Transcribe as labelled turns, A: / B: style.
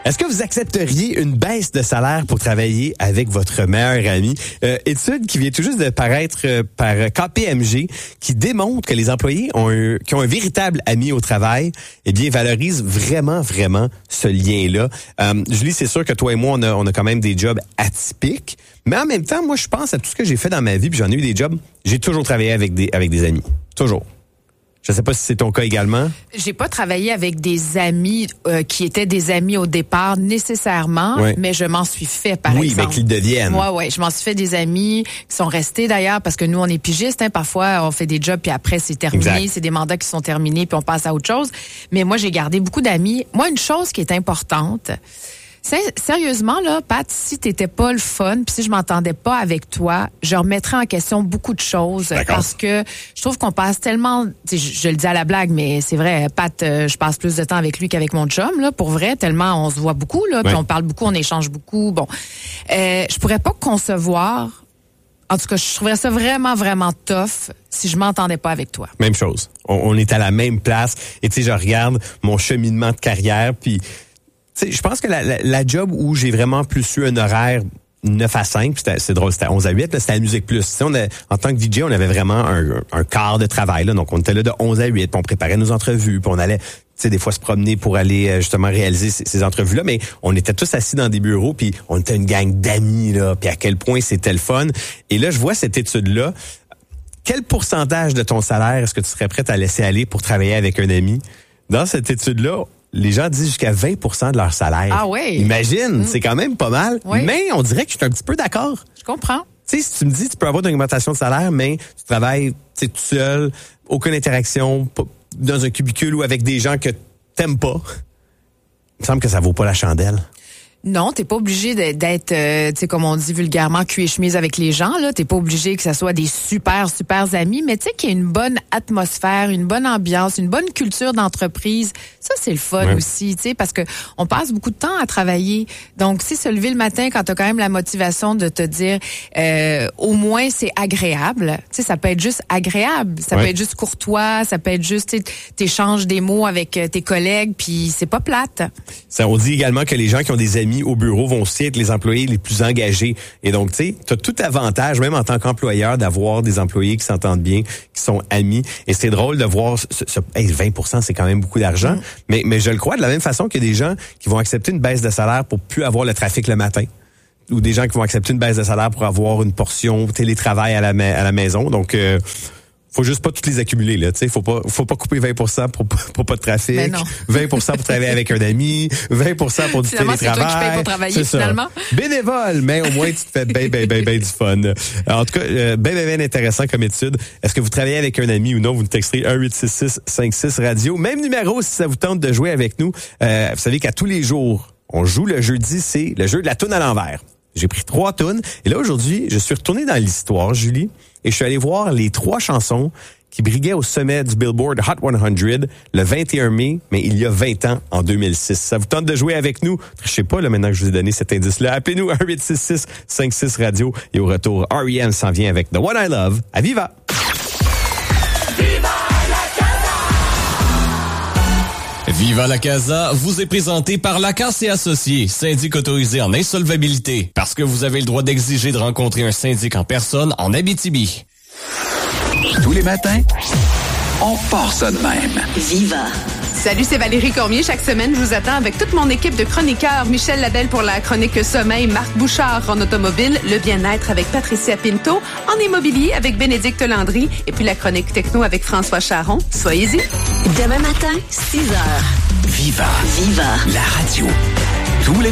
A: Est-ce que vous accepteriez une baisse de salaire pour travailler avec votre meilleur ami? Étude qui vient tout juste de paraître par KPMG qui démontre que les employés qui ont un véritable ami au travail, eh bien, valorisent vraiment, vraiment ce lien-là. Julie, c'est sûr que toi et moi, on a quand même des jobs atypiques. Mais en même temps, moi, je pense à tout ce que j'ai fait dans ma vie, puis j'en ai eu des jobs. J'ai toujours travaillé avec des amis. Toujours. Je ne sais pas si c'est ton cas également.
B: J'ai pas travaillé avec des amis qui étaient des amis au départ nécessairement, mais je m'en suis fait par exemple.
A: Oui, mais qu'ils deviennent.
B: Ouais, je m'en suis fait des amis qui sont restés d'ailleurs parce que nous on est pigistes, hein, parfois on fait des jobs puis après c'est terminé, exact. C'est des mandats qui sont terminés puis on passe à autre chose. Mais moi j'ai gardé beaucoup d'amis. Moi une chose qui est importante, sérieusement, là, Pat, si t'étais pas le fun, puis si je m'entendais pas avec toi, je remettrais en question beaucoup de choses.
A: D'accord.
B: Parce que je trouve qu'on passe tellement, je le dis à la blague, mais c'est vrai, Pat, je passe plus de temps avec lui qu'avec mon chum, là, pour vrai, tellement on se voit beaucoup, là, puis on parle beaucoup, on échange beaucoup. Bon, je pourrais pas concevoir. En tout cas, je trouverais ça vraiment, vraiment tough si je m'entendais pas avec toi.
A: Même chose. On est à la même place. Et tu sais, je regarde mon cheminement de carrière, puis je pense que la job où j'ai vraiment plus eu un horaire 9 à 5, c'est drôle, c'était 11 à 8, là, c'était à Musique Plus. En tant que DJ, on avait vraiment un quart de travail. Là, donc, on était là de 11 à 8, puis on préparait nos entrevues, puis on allait des fois se promener pour aller justement réaliser ces entrevues-là. Mais on était tous assis dans des bureaux, puis on était une gang d'amis, là, puis à quel point c'était le fun. Et là, je vois cette étude-là. Quel pourcentage de ton salaire est-ce que tu serais prête à laisser aller pour travailler avec un ami? Dans cette étude-là, les gens disent jusqu'à 20% de leur salaire.
B: Ah oui.
A: Imagine, c'est quand même pas mal.
B: Oui.
A: Mais on dirait que je suis un petit peu d'accord.
B: Je comprends.
A: Tu sais, si tu me dis, tu peux avoir une augmentation de salaire, mais tu travailles tout seul, aucune interaction, dans un cubicule ou avec des gens que t'aimes pas, il me semble que ça vaut pas la chandelle.
B: Non, t'es pas obligé d'être, tu sais, comme on dit vulgairement, cul et chemise avec les gens, là. T'es pas obligé que ça soit des super amis, mais tu sais qu'il y a une bonne atmosphère, une bonne ambiance, une bonne culture d'entreprise. Ça, c'est le fun aussi, tu sais, parce que on passe beaucoup de temps à travailler. Donc, si se lever le matin quand t'as quand même la motivation de te dire, au moins c'est agréable. Tu sais, ça peut être juste agréable. Ça peut être juste courtois. Ça peut être juste, tu t'échanges des mots avec tes collègues, puis c'est pas plate.
A: Ça, on dit également que les gens qui ont des amis au bureau vont aussi être les employés les plus engagés. Et donc, tu sais, t'as tout avantage, même en tant qu'employeur, d'avoir des employés qui s'entendent bien, qui sont amis. Et c'est drôle de voir 20%, c'est quand même beaucoup d'argent. Mais je le crois de la même façon qu'il y a des gens qui vont accepter une baisse de salaire pour plus avoir le trafic le matin. Ou des gens qui vont accepter une baisse de salaire pour avoir une portion télétravail à la maison. Donc, faut juste pas toutes les accumuler, là. Tu sais, faut pas couper 20% pour pas de trafic. 20% pour travailler avec un ami, 20% pour du télétravail.
B: C'est toi qui payes pour travailler, finalement.
A: Bénévole, mais au moins, tu te fais ben du fun. Alors, en tout cas, ben intéressant comme étude. Est-ce que vous travaillez avec un ami ou non? Vous nous texterez 1-866-56-radio. Même numéro si ça vous tente de jouer avec nous. Vous savez qu'à tous les jours, on joue le jeudi, c'est le jeu de la toune à l'envers. J'ai pris 3 tounes. Et là, aujourd'hui, je suis retourné dans l'histoire, Julie, et je suis allé voir les 3 chansons qui briguaient au sommet du Billboard Hot 100 le 21 mai, mais il y a 20 ans, en 2006. Ça vous tente de jouer avec nous? Je sais pas, là, maintenant que je vous ai donné cet indice-là. Appelez-nous 1-866-56-radio. Et au retour, R.E.M. s'en vient avec The One I Love. À Viva!
C: Viva la Casa vous est présenté par Lacasse et Associés, syndic autorisé en insolvabilité, parce que vous avez le droit d'exiger de rencontrer un syndic en personne en Abitibi.
D: Tous les matins, on part ça de même.
E: Viva!
F: Salut, c'est Valérie Cormier. Chaque semaine, je vous attends avec toute mon équipe de chroniqueurs. Michel Labelle pour la chronique Sommeil, Marc Bouchard en automobile, le bien-être avec Patricia Pinto, en immobilier avec Bénédicte Landry et puis la chronique techno avec François Charon. Soyez-y.
E: Demain matin, 6h.
D: Viva!
E: Viva!
D: La radio. Tous les